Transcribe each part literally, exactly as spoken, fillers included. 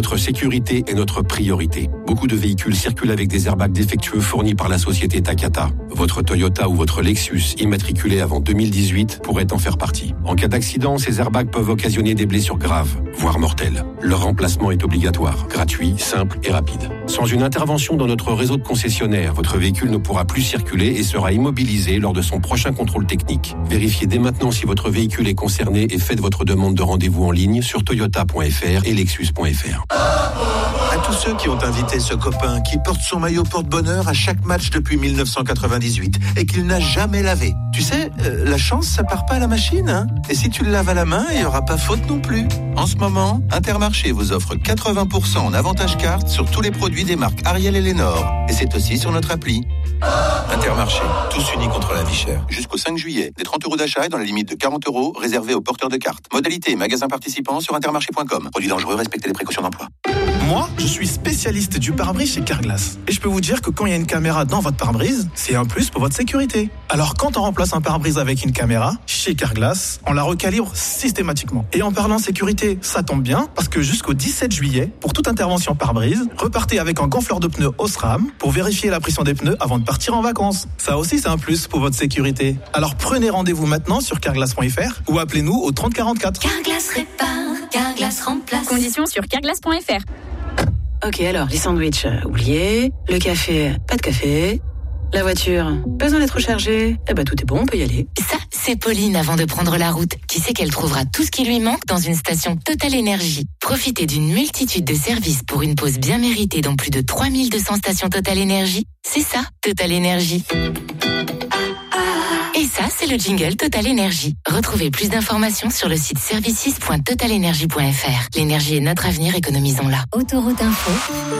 Votre sécurité est notre priorité. Beaucoup de véhicules circulent avec des airbags défectueux fournis par la société Takata. Votre Toyota ou votre Lexus, immatriculé avant deux mille dix-huit, pourrait en faire partie. En cas d'accident, ces airbags peuvent occasionner des blessures graves, voire mortelles. Leur remplacement est obligatoire, gratuit, simple et rapide. Sans une intervention dans notre réseau de concessionnaires, votre véhicule ne pourra plus circuler et sera immobilisé lors de son prochain contrôle technique. Vérifiez dès maintenant si votre véhicule est concerné et faites votre demande de rendez-vous en ligne sur toyota point f r et lexus point f r. À tous ceux qui ont invité ce copain qui porte son maillot porte-bonheur à chaque match depuis dix-neuf cent quatre-vingt-dix-huit et qu'il n'a jamais lavé. Tu sais, euh, la chance, ça part pas à la machine, hein. Et si tu le laves à la main, il n'y aura pas faute non plus. En ce moment, Intermarché vous offre quatre-vingts pour cent en avantage carte sur tous les produits des marques Ariel et Lénore. Et c'est aussi sur notre appli. Intermarché, tous unis contre la vie chère. Jusqu'au cinq juillet, des trente euros d'achat et dans la limite de quarante euros réservés aux porteurs de cartes. Modalité et magasins participants sur intermarché point com. Produits dangereux, respectez les précautions d'emploi. Moi, je suis spécialiste du pare-brise chez Carglass. Et je peux vous dire que quand il y a une caméra dans votre pare-brise, c'est un plus pour votre sécurité. Alors quand on remplace un pare-brise avec une caméra, chez Carglass, on la recalibre systématiquement. Et en parlant sécurité, ça tombe bien, parce que jusqu'au dix-sept juillet, pour toute intervention pare-brise, repartez avec un gonfleur de pneus Osram pour vérifier la pression des pneus avant de partir en vacances. Ça aussi, c'est un plus pour votre sécurité. Alors prenez rendez-vous maintenant sur carglass point f r ou appelez-nous au trente quarante-quatre. Carglass répare, Carglass remplace. Conditions sur carglass point f r. Ok, alors, les sandwichs, euh, oubliés. Le café, pas de café. La voiture, pas besoin d'être rechargée. Eh ben, tout est bon, on peut y aller. Ça, c'est Pauline avant de prendre la route, qui sait qu'elle trouvera tout ce qui lui manque dans une station Total Énergie. Profitez d'une multitude de services pour une pause bien méritée dans plus de trois mille deux cents stations Total Énergie. C'est ça, Total Énergie. Et ça, c'est le jingle Total Énergie. Retrouvez plus d'informations sur le site services point total énergie point f r. L'énergie est notre avenir, économisons-la. Autoroute Info.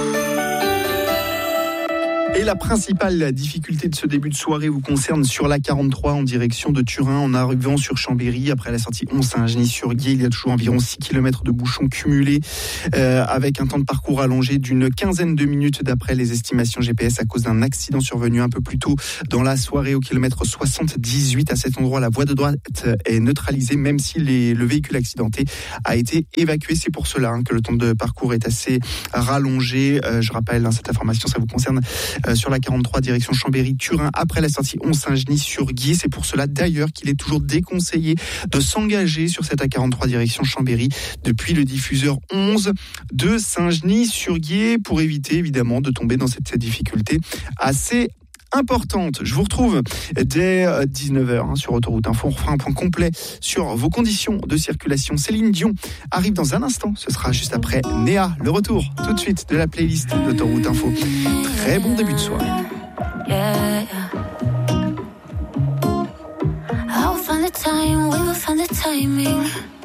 Et la principale difficulté de ce début de soirée vous concerne sur la quarante-trois en direction de Turin en arrivant sur Chambéry. Après la sortie onze Saint-Genis-sur-Guiers, il y a toujours environ six kilomètres de bouchons cumulés euh, avec un temps de parcours allongé d'une quinzaine de minutes d'après les estimations G P S à cause d'un accident survenu un peu plus tôt dans la soirée au kilomètre soixante-dix-huit. À cet endroit, la voie de droite est neutralisée même si les, le véhicule accidenté a été évacué. C'est pour cela hein, que le temps de parcours est assez rallongé. Euh, je rappelle, hein, cette information, ça vous concerne Euh, sur la quarante-trois direction Chambéry-Turin après la sortie onze Saint-Genis-sur-Guiers. C'est pour cela d'ailleurs qu'il est toujours déconseillé de s'engager sur cette A quarante-trois direction Chambéry depuis le diffuseur onze de Saint-Genis-sur-Guiers pour éviter évidemment de tomber dans cette, cette difficulté assez importante. Je vous retrouve dès dix-neuf heures hein, sur Autoroute Info. On refera un point complet sur vos conditions de circulation. Céline Dion arrive dans un instant. Ce sera juste après Néa. Le retour tout de suite de la playlist d'Autoroute Info. Très bon début de soirée. Yeah, yeah. I'll find the time, we will find the timing.